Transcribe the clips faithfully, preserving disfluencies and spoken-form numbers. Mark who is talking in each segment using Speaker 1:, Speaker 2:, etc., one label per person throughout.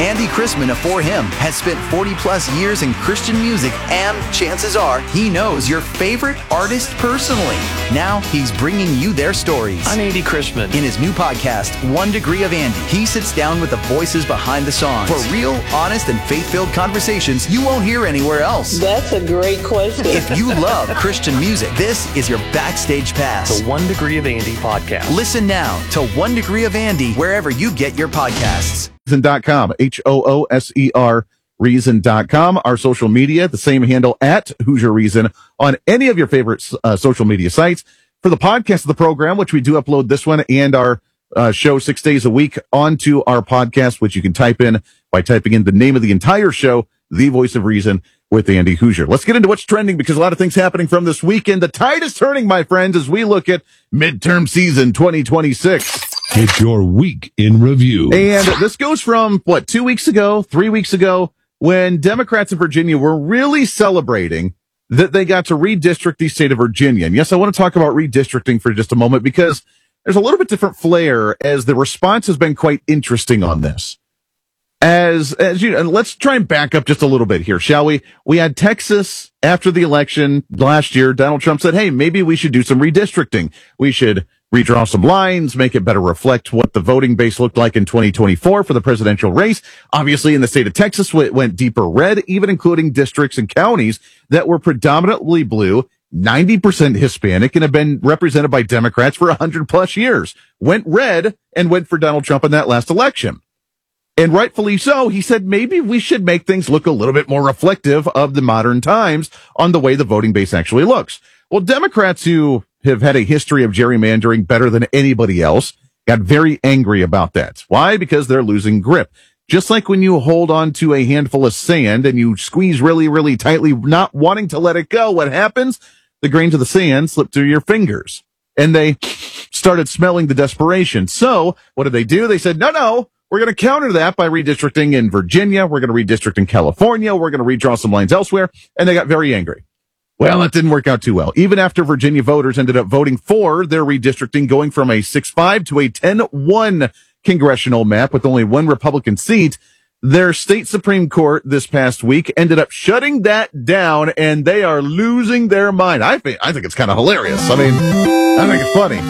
Speaker 1: Andy Chrisman of For Him has spent forty plus years in Christian music, and chances are he knows your favorite artist personally. Now he's bringing you their stories.
Speaker 2: I'm Andy Chrisman.
Speaker 1: In his new podcast, One Degree of Andy, he sits down with the voices behind the songs for real, honest, and faith-filled conversations you won't hear anywhere else.
Speaker 3: That's a great question.
Speaker 1: If you love Christian music, this is your backstage pass.
Speaker 2: The One Degree of Andy podcast.
Speaker 1: Listen now to One Degree of Andy wherever you get your podcasts.
Speaker 4: Reason dot com, H O O S E R, reason dot com. Our social media, the same handle at Hoosier Reason on any of your favorite uh, social media sites. For the podcast of the program, which we do upload this one and our uh, show six days a week onto our podcast, which you can type in by typing in the name of the entire show, The Voice of Reason with Andy Hoosier. Let's get into what's trending because a lot of things happening from this weekend. The tide is turning, my friends, as we look at midterm season twenty twenty-six.
Speaker 5: It's your week in review.
Speaker 4: And this goes from, what, two weeks ago, three weeks ago, when Democrats in Virginia were really celebrating that they got to redistrict the state of Virginia. And yes, I want to talk about redistricting for just a moment because there's a little bit different flair as the response has been quite interesting on this. As, as you, and let's try and back up just a little bit here, shall we? We had Texas after the election last year. Donald Trump said, hey, maybe we should do some redistricting. We should redraw some lines, make it better reflect what the voting base looked like in twenty twenty-four for the presidential race. Obviously, in the state of Texas, it went deeper red, even including districts and counties that were predominantly blue, ninety percent Hispanic, and have been represented by Democrats for one hundred plus years. Went red and went for Donald Trump in that last election. And rightfully so, he said maybe we should make things look a little bit more reflective of the modern times on the way the voting base actually looks. Well, Democrats who have had a history of gerrymandering better than anybody else got very angry about that. Why? Because they're losing grip. Just like when you hold on to a handful of sand and you squeeze really, really tightly, not wanting to let it go, what happens? The grains of the sand slip through your fingers. And they started smelling the desperation. So what did they do? They said, no, no. We're going to counter that by redistricting in Virginia. We're going to redistrict in California. We're going to redraw some lines elsewhere. And they got very angry. Well, it didn't work out too well. Even after Virginia voters ended up voting for their redistricting, going from a six five to a ten one congressional map with only one Republican seat, their state Supreme Court this past week ended up shutting that down, and they are losing their mind. I think, I think it's kind of hilarious. I mean, I think it's funny.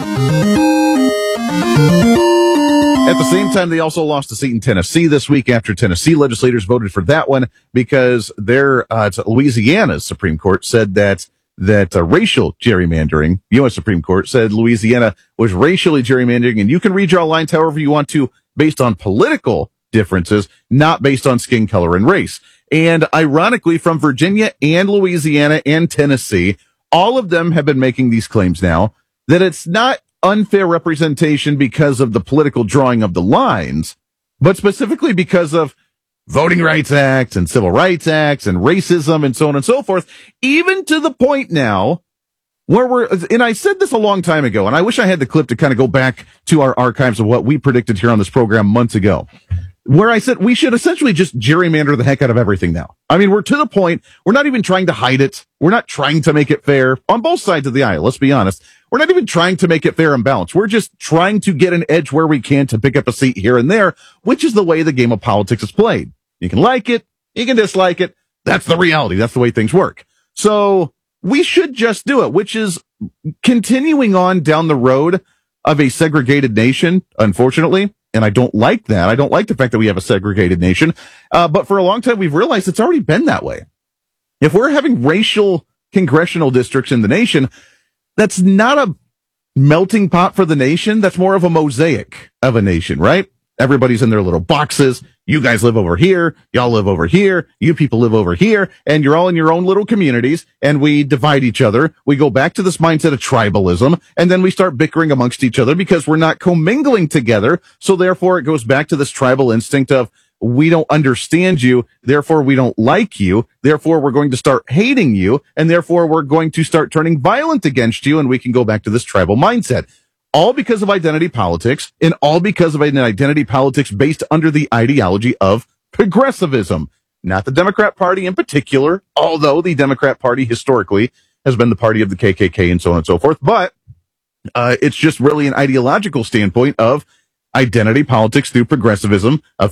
Speaker 4: At the same time, they also lost a seat in Tennessee this week after Tennessee legislators voted for that one because their uh, Louisiana's Supreme Court said that that uh, racial gerrymandering, U S Supreme Court said Louisiana was racially gerrymandering, and you can redraw lines however you want to based on political differences, not based on skin color and race. And ironically, from Virginia and Louisiana and Tennessee, all of them have been making these claims now that it's not unfair representation because of the political drawing of the lines, but specifically because of Voting Rights Act and Civil Rights Acts and racism and so on and so forth, even to the point now where we're, and I said this a long time ago, and I wish I had the clip to kind of go back to our archives of what we predicted here on this program months ago, where I said we should essentially just gerrymander the heck out of everything now. I mean, we're to the point, we're not even trying to hide it. We're not trying to make it fair on both sides of the aisle. Let's be honest. We're not even trying to make it fair and balanced. We're just trying to get an edge where we can to pick up a seat here and there, which is the way the game of politics is played. You can like it. You can dislike it. That's the reality. That's the way things work. So we should just do it, which is continuing on down the road of a segregated nation, unfortunately. And I don't like that. I don't like the fact that we have a segregated nation. Uh, but for a long time, we've realized it's already been that way. If we're having racial congressional districts in the nation, that's not a melting pot for the nation. That's more of a mosaic of a nation, right? Everybody's in their little boxes. You guys live over here. Y'all live over here. You people live over here. And you're all in your own little communities. And we divide each other. We go back to this mindset of tribalism. And then we start bickering amongst each other because we're not commingling together. So therefore, it goes back to this tribal instinct of we don't understand you. Therefore, we don't like you. Therefore, we're going to start hating you. And therefore, we're going to start turning violent against you. And we can go back to this tribal mindset. All because of identity politics, and all because of an identity politics based under the ideology of progressivism. Not the Democrat Party in particular, although the Democrat Party historically has been the party of the K K K and so on and so forth. But uh, it's just really an ideological standpoint of identity politics through progressivism, of